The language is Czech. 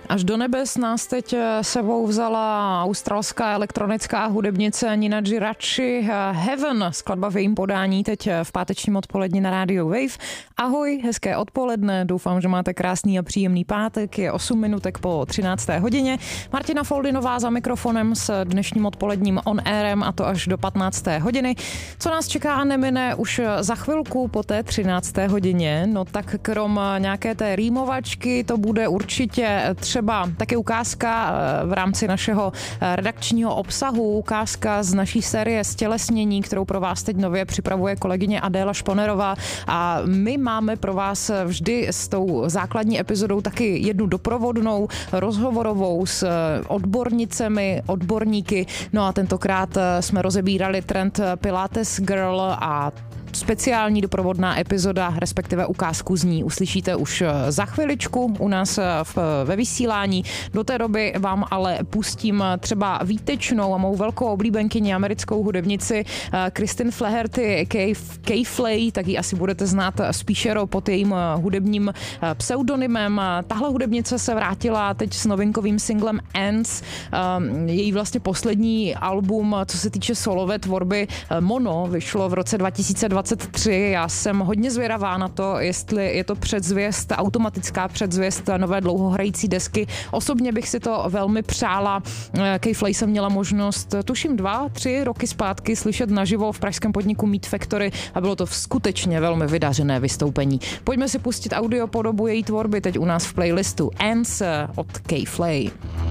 Až do nebes nás teď sebou vzala australská elektronická hudebnice Nina Girachi. Heaven, skladba v jejím podání teď v pátečním odpoledni na rádiu Wave. Ahoj, hezké odpoledne, doufám, že máte krásný a příjemný pátek, je 8 minutek po 13. hodině. Martina Foldinová za mikrofonem s dnešním odpoledním on-airem a to až do 15. hodiny. Co nás čeká a nemine už za chvilku po té 13. hodině, no tak krom nějaké té rýmovačky to bude určitě třeba taky ukázka v rámci našeho redakčního obsahu, ukázka z naší série Stělesnění, kterou pro vás teď nově připravuje kolegyně Adéla Šponerová a my máme pro vás vždy s tou základní epizodou taky jednu doprovodnou, rozhovorovou s odbornicemi, odborníky, no a tentokrát jsme rozebírali trend Pilates Girl a speciální doprovodná epizoda, respektive ukázku z ní uslyšíte už za chviličku u nás ve vysílání. Do té doby vám ale pustím třeba výtečnou a mou velkou oblíbenkyni americkou hudebnici Kristin Flaherty K-Flay, tak ji asi budete znát spíše pod jejím hudebním pseudonymem. Tahle hudebnice se vrátila teď s novinkovým singlem Ants. Její vlastně poslední album, co se týče solové tvorby Mono, vyšlo v roce 2023. Já jsem hodně zvědavá na to, jestli je to předzvěst, automatická předzvěst nové dlouhohrající desky. Osobně bych si to velmi přála. K-Flay jsem měla možnost, tuším 2-3 roky zpátky, slyšet naživo v pražském podniku Meat Factory a bylo to skutečně velmi vydařené vystoupení. Pojďme si pustit audiopodobu její tvorby teď u nás v playlistu Ants od K-Flay.